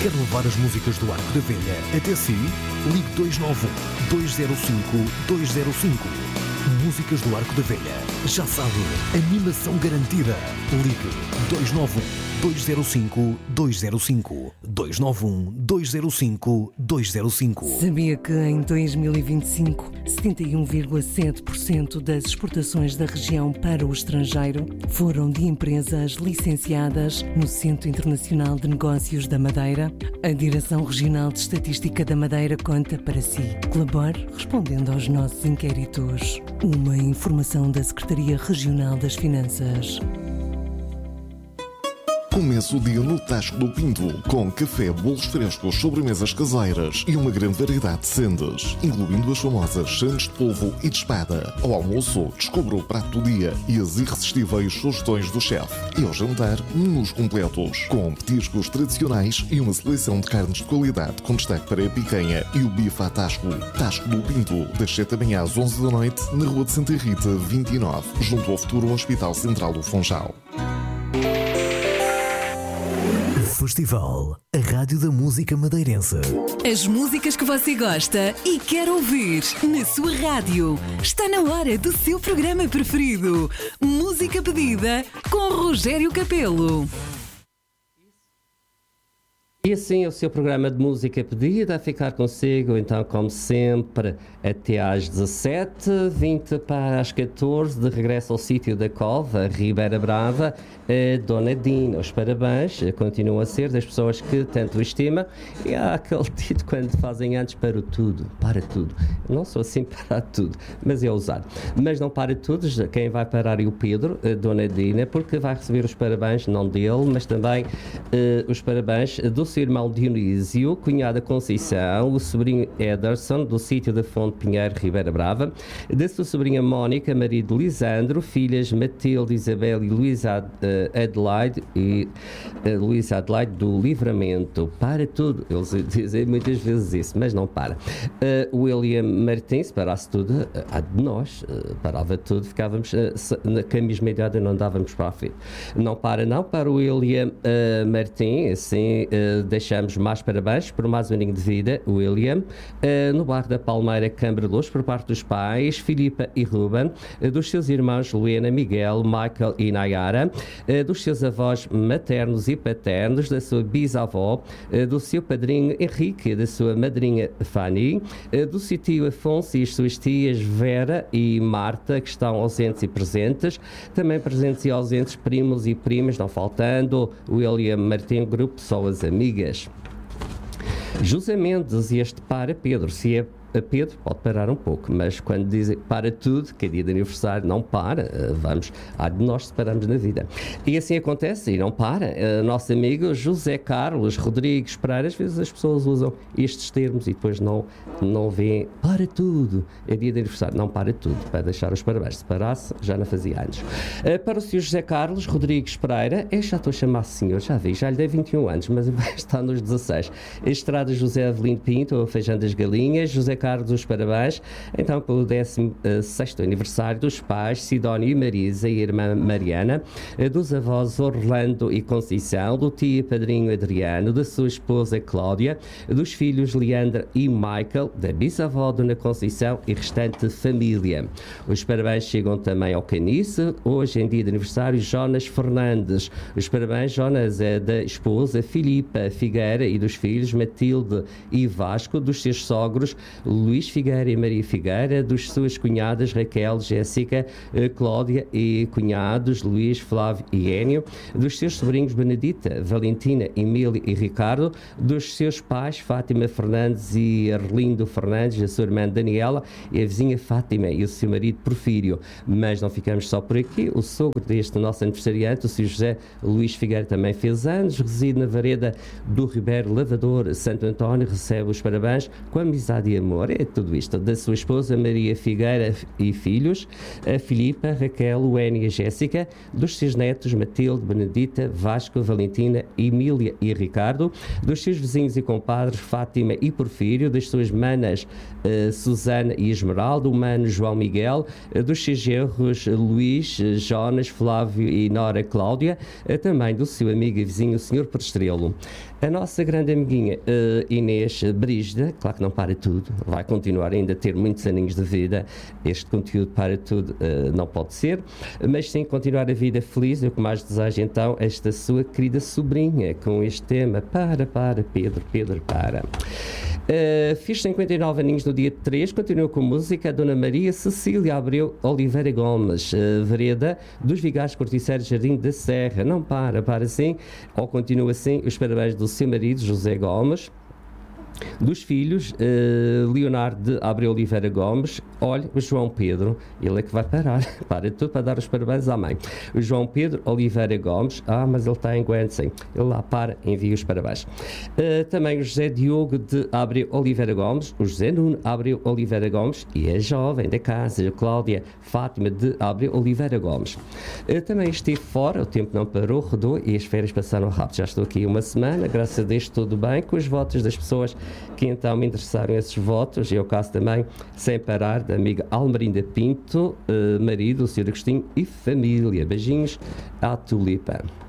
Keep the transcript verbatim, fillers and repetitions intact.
Quer levar as músicas do Arco da Velha até si? Ligue dois nove um, dois zero cinco, dois zero cinco. Músicas do Arco da Velha. Já sabe, animação garantida. Ligue dois nove um, dois zero cinco, dois zero cinco. dois nove um, dois zero cinco, dois zero cinco. Sabia que em dois mil e vinte e cinco, setenta e um vírgula sete por cento das exportações da região para o estrangeiro foram de empresas licenciadas no Centro Internacional de Negócios da Madeira? A Direção Regional de Estatística da Madeira conta para si. Colabore respondendo aos nossos inquéritos. Uma informação da Secretaria Regional das Finanças. Começa o dia no Tasco do Pinto, com café, bolos frescos, sobremesas caseiras e uma grande variedade de sendas, incluindo as famosas sandes de polvo e de espada. Ao almoço, descubra o prato do dia e as irresistíveis sugestões do chefe. E ao jantar, menus completos, com petiscos tradicionais e uma seleção de carnes de qualidade, com destaque para a picanha e o bife à Tasco. Tasco do Pinto, das sete da manhã às onze da noite, na Rua de Santa Rita, vinte e nove, junto ao futuro Hospital Central do Funchal. Festival, a rádio da música madeirense. As músicas que você gosta e quer ouvir na sua rádio. Está na hora do seu programa preferido. Música pedida com Rogério Capelo. E assim o seu programa de música pedida a ficar consigo, então, como sempre, até às dezassete, vinte para as catorze, de regresso ao sítio da Cova, Ribeira Brava, a Dona Dina. Os parabéns continuam a ser das pessoas que tanto estima. E há aquele dito quando fazem antes para tudo, para tudo. Não sou assim para tudo, mas é usado. Mas não para tudo, quem vai parar é o Pedro, a Dona Dina, porque vai receber os parabéns, não dele, mas também uh, os parabéns do seu irmão Dionísio, cunhada Conceição, o sobrinho Ederson, do sítio da Fonte Pinheiro, Ribeira Brava, da sua sobrinha Mónica, marido Lisandro, filhas Matilde, Isabel e Luísa Adelaide e uh, Luísa Adelaide do Livramento. Para tudo, eles dizem muitas vezes isso, mas não para. Uh, William Martins, parasse tudo, uh, há de nós, uh, parava tudo, ficávamos uh, na com a mesma idade e não andávamos para a frente. Não para não, para o William uh, Martins, assim, uh, deixamos mais parabéns por mais um aninho de vida, William, uh, no bairro da Palmeira, Câmara de Luz, por parte dos pais, Filipa e Ruben, uh, dos seus irmãos Luena, Miguel, Michael e Nayara, uh, dos seus avós maternos e paternos, da sua bisavó, uh, do seu padrinho Henrique, da sua madrinha Fanny, uh, do seu tio Afonso e as suas tias Vera e Marta, que estão ausentes e presentes, também presentes e ausentes primos e primas, não faltando William Martins, grupo Pessoas Amigas. José Mendes, e este para Pedro, se é Pedro, pode parar um pouco, mas quando dizem para tudo, que é dia de aniversário, não para, vamos, há de nós separamos na vida. E assim acontece, e não para. Nosso amigo José Carlos Rodrigues Pereira, às vezes as pessoas usam estes termos e depois não, não veem para tudo, é dia de aniversário, não para tudo, para deixar os parabéns. Se parasse, já não fazia anos. Para o senhor José Carlos Rodrigues Pereira, eu já estou a chamar senhor, já vi, já lhe dei vinte e um anos, mas está nos dezasseis. Estrada José Avelino Pinto, Feijão das Galinhas, José Carlos, os parabéns, então, pelo décimo sexto aniversário dos pais Sidónio e Marisa e a irmã Mariana, dos avós Orlando e Conceição, do tio e padrinho Adriano, da sua esposa Cláudia, dos filhos Leandra e Michael, da bisavó Dona Conceição e restante família. Os parabéns chegam também ao Canice, hoje em dia de aniversário, Jonas Fernandes. Os parabéns, Jonas, é da esposa Filipa Figueira e dos filhos Matilde e Vasco, dos seus sogros Luís Figueira e Maria Figueira, dos suas cunhadas Raquel, Jéssica, Cláudia e cunhados Luís, Flávio e Énio, dos seus sobrinhos Benedita, Valentina, Emílio e Ricardo, dos seus pais Fátima Fernandes e Arlindo Fernandes, a sua irmã Daniela e a vizinha Fátima e o seu marido Porfírio. Mas não ficamos só por aqui, o sogro deste nosso aniversariante, o senhor José Luís Figueira, também fez anos, reside na Vareda do Ribeiro Lavador, Santo António, recebe os parabéns com amizade e amor. amor, é tudo isto. Da sua esposa Maria Figueira e filhos, a Filipa, Raquel, Luénia e Jéssica, dos seus netos Matilde, Benedita, Vasco, Valentina, Emília e Ricardo, dos seus vizinhos e compadres Fátima e Porfírio, das suas manas uh, Susana e Esmeralda, o mano João Miguel, uh, dos seus genros Luís, uh, Jonas, Flávio e Nora Cláudia, uh, também do seu amigo e vizinho o senhor Prestrelo. A nossa grande amiguinha uh, Inês Brígida, claro que não para tudo, vai continuar ainda a ter muitos aninhos de vida, este conteúdo para tudo uh, não pode ser, mas sim continuar a vida feliz, é o que mais desejo então esta sua querida sobrinha com este tema. Para, para, Pedro, Pedro, para. Uh, fiz cinquenta e nove aninhos no dia três, continuou com música a Dona Maria Cecília Abreu Oliveira Gomes, uh, vereda dos Vigares Corticeiros Jardim da Serra. Não para, para assim, ou continua assim, os parabéns do seu marido José Gomes, dos filhos uh, Leonardo de Abreu Oliveira Gomes, olha, o João Pedro, ele é que vai parar, para tudo para dar os parabéns à mãe. O João Pedro Oliveira Gomes, ah, mas ele está em Guernsey, ele lá para, envia os parabéns. Uh, também o José Diogo de Abreu Oliveira Gomes, o José Nuno Abreu Oliveira Gomes e a jovem da casa, a Cláudia Fátima de Abreu Oliveira Gomes. Uh, também estive fora, o tempo não parou, rodou e as férias passaram rápido. Já estou aqui uma semana, graças a Deus tudo bem, com os votos das pessoas que então me interessaram esses votos, e é o caso também, sem parar, da amiga Almerinda Pinto, uh, marido, o senhor Agostinho e família. Beijinhos à Tulipa.